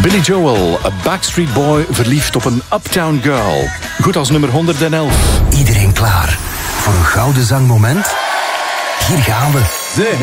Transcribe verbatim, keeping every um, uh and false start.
Billy Joel, a Backstreet Boy verliefd op een Uptown Girl. Goed als nummer honderdelf. Iedereen klaar voor een gouden zangmoment? Hier gaan we. Zeg,